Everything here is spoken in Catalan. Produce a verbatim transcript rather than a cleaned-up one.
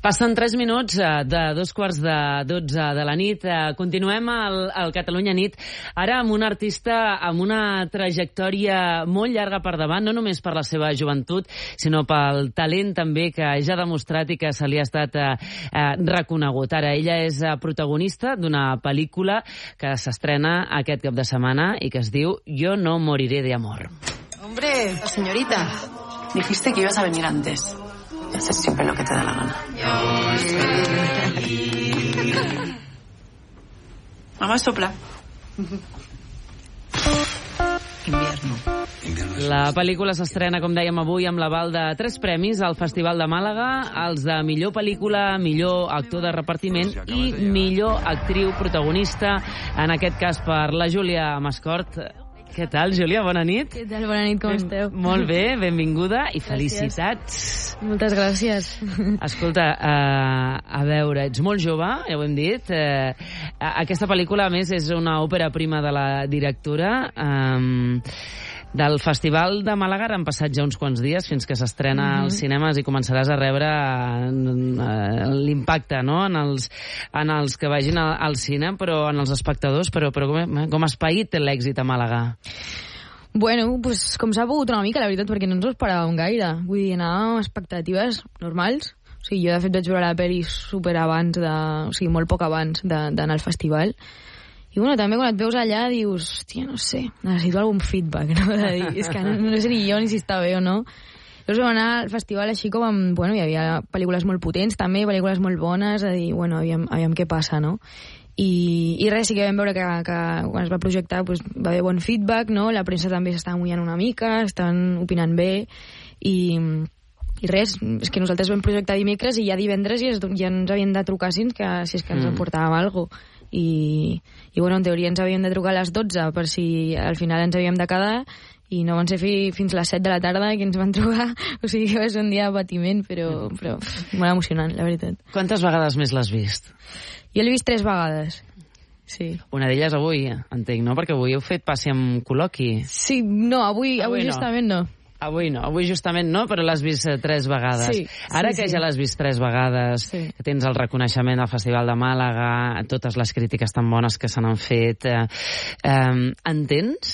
Passen tres minuts de dos quarts de dotze de la nit. Continuem al, al Catalunya Nit, ara amb un artista amb una trajectòria molt llarga per davant, no només per la seva joventut, sinó pel talent també que ja ha demostrat i que se li ha estat eh, reconegut. Ara ella és protagonista d'una pel·lícula que s'estrena aquest cap de setmana i que es diu Yo no moriré de amor. Hombre, señorita, dijiste que ibas a venir antes. Haces siempre lo que te da la gana. Mamá, sopla. Invierno. La pel·lícula s'estrena, com dèiem avui, amb l'aval de tres premis al Festival de Màlaga, els de millor pel·lícula, millor actor de repartiment i millor actriu protagonista, en aquest cas per la Júlia Mascort. Què tal, Júlia? Bona nit. Què tal? Bona nit, com ben, esteu? Molt bé, benvinguda i felicitats. Gràcies. Moltes gràcies. Escolta, uh, a veure, ets molt jove, ja ho hem dit. Uh, aquesta pel·lícula, a més, és una òpera prima de la directora. Um, Del Festival de Màlaga han passat ja uns quants dies fins que s'estrena mm-hmm. als cinemes i començaràs a rebre uh, l'impacte, no?, en els, en els que vagin al, al cine, però en els espectadors. Però, però com, com ha espaït l'èxit a Màlaga? Bueno, pues, com s'ha pogut una mica, la veritat, perquè no ens ho esperàvem gaire. Vull dir, anàvem amb expectatives normals. O sigui, jo, de fet, vaig veure la pel·li super abans, de, o sigui, molt poc abans d'anar al festival. I bueno, també quan et veus allà dius, hòstia, no sé, necessito algun feedback, no? De dir, és que no, no sé ni jo ni si està bé o no. Llavors vam anar al festival així com amb, bueno, hi havia pel·lícules molt potents també, pel·lícules molt bones, a dir, bueno, aviam, aviam què passa, no? I, i res, sí que vam veure que, que quan es va projectar pues, va haver bon feedback, no? La premsa també s'estava mullant una mica, estaven opinant bé, i... I res, és que nosaltres vam projectar dimecres i ja divendres ja, ja ens havien de trucar si, que, si és que ens mm. aportàvem alguna cosa. I, I bueno, en teoria ens havíem de trucar a les dotze per si al final ens havíem de quedar i no van ser fi, fins a les set de la tarda que ens van trucar. O sigui que va ser un dia de patiment, però, però pff, molt emocionant, la veritat. Quantes vegades més l'has vist? Jo l'he vist tres vegades. Sí. Una d'elles avui, entenc, no? Perquè avui heu fet passi amb col·loqui. Sí, no, avui, avui, avui justament no. no. Avui no, avui justament no, però l'has vist tres vegades. Sí, Ara sí, que sí. ja l'has vist tres vegades, sí. que tens el reconeixement al Festival de Màlaga, totes les crítiques tan bones que se n'han fet, eh, eh, entens